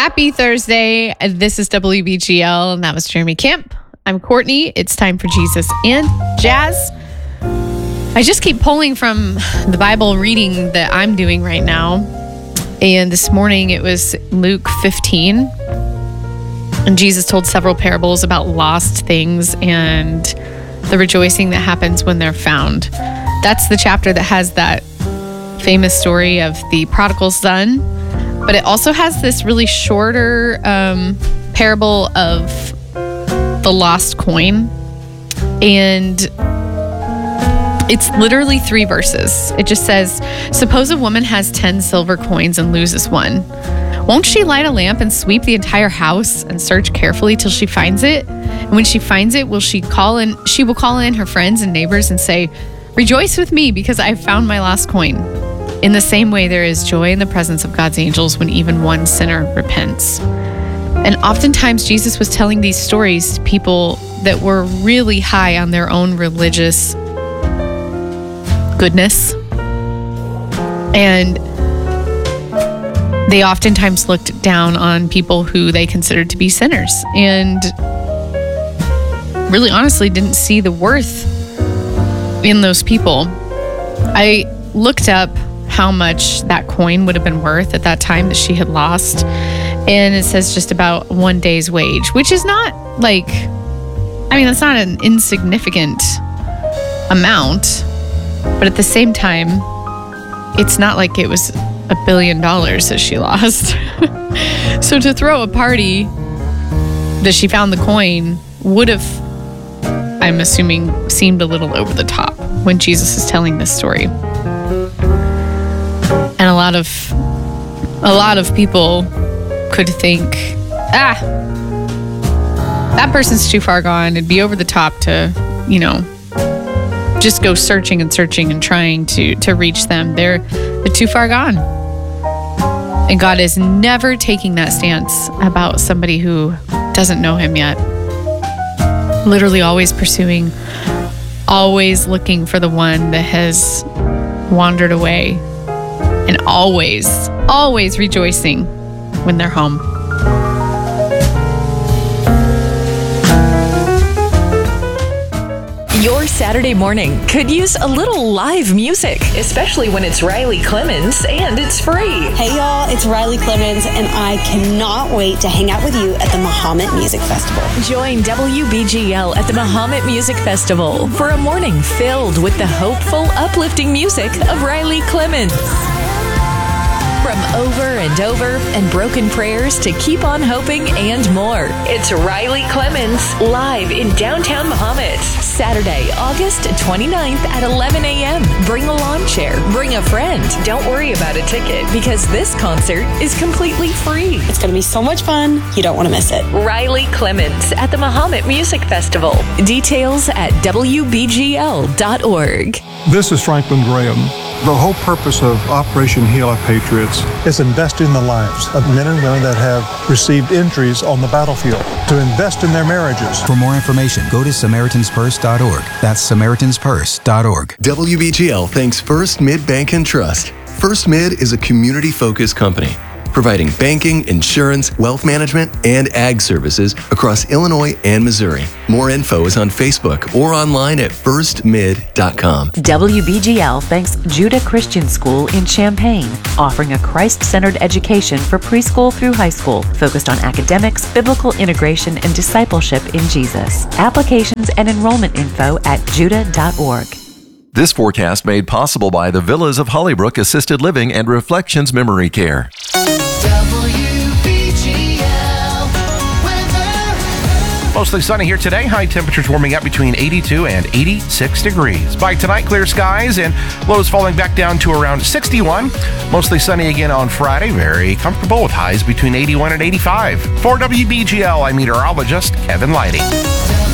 Happy Thursday. This is WBGL, and that was Jeremy Camp. I'm Courtney. It's time for Jesus and Jazz. I just keep pulling from the Bible reading that I'm doing right now. And this morning it was Luke 15. And Jesus told several parables about lost things and the rejoicing that happens when they're found. That's the chapter that has that famous story of the prodigal son. But it also has this really shorter parable of the lost coin. And it's literally 3 verses. It just says, suppose a woman has 10 silver coins and loses one. Won't she light a lamp and sweep the entire house and search carefully till she finds it? And when she finds it, she will call in her friends and neighbors and say, rejoice with me because I have found my lost coin. In the same way, there is joy in the presence of God's angels when even one sinner repents. And oftentimes, Jesus was telling these stories to people that were really high on their own religious goodness. And they oftentimes looked down on people who they considered to be sinners and really honestly didn't see the worth in those people. I looked up how much that coin would have been worth at that time that she had lost. And it says just about 1 day's wage, which is not that's not an insignificant amount. But at the same time, it's not like it was $1 billion that she lost. So to throw a party that she found the coin would have, I'm assuming, seemed a little over the top when Jesus is telling this story. And a lot of people could think, that person's too far gone. It'd be over the top to, just go searching and trying to reach them. They're too far gone. And God is never taking that stance about somebody who doesn't know him yet. Literally always pursuing, always looking for the one that has wandered away, and always rejoicing when they're home. Your Saturday morning could use a little live music, especially when it's Riley Clemens and it's free. Hey y'all, it's Riley Clemens, and I cannot wait to hang out with you at the Mahomet Music Festival. Join WBGL at the Mahomet Music Festival for a morning filled with the hopeful, uplifting music of Riley Clemens. From Over and Over and Broken Prayers to Keep on Hoping and more. It's Riley Clemens live in downtown Mahomet. Saturday, August 29th at 11 a.m. Bring a lawn chair. Bring a friend. Don't worry about a ticket because this concert is completely free. It's going to be so much fun. You don't want to miss it. Riley Clemens at the Mahomet Music Festival. Details at WBGL.org. This is Franklin Graham. The whole purpose of Operation Heal Our Patriots is invest in the lives of men and women that have received injuries on the battlefield, to invest in their marriages. For more information, go to SamaritansPurse.org. That's SamaritansPurse.org. WBGL thanks First Mid Bank and Trust. First Mid is a community-focused company providing banking, insurance, wealth management, and ag services across Illinois and Missouri. More info is on Facebook or online at firstmid.com. WBGL thanks Judah Christian School in Champaign, offering a Christ-centered education for preschool through high school, focused on academics, biblical integration, and discipleship in Jesus. Applications and enrollment info at judah.org. This forecast made possible by the Villas of Hollybrook Assisted Living and Reflections Memory Care. Mostly sunny here today. High temperatures warming up between 82 and 86 degrees. By tonight, clear skies and lows falling back down to around 61. Mostly sunny again on Friday. Very comfortable with highs between 81 and 85. For WBGL, I'm meteorologist Kevin Lighty.